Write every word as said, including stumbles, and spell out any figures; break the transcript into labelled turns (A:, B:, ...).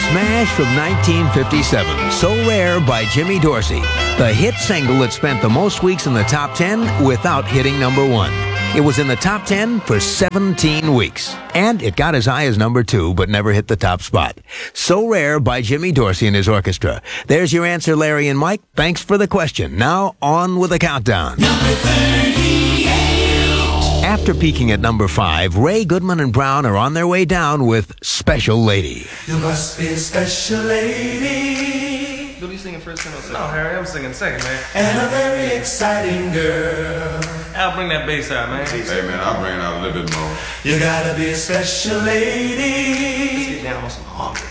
A: smash from nineteen fifty-seven, So Rare by Jimmy Dorsey. The hit single that spent the most weeks in the top ten without hitting number one. It was in the top ten for seventeen weeks. And it got as high as number two, but never hit the top spot. So Rare by Jimmy Dorsey and his orchestra. There's your answer, Larry and Mike. Thanks for the question. Now, on with the countdown.
B: Number thirty-eight.
A: After peaking at number five, Ray Goodman and Brown are on their way down with Special Lady.
B: You must be a special lady.
C: What are you singing first and second?
D: No, Harry, I'm singing second, man.
B: And a very exciting girl.
D: Al, bring that bass out, man.
E: Hey, man, I'll bring it out a little bit more.
B: You gotta be a special lady.
D: Let's get down on some harmony.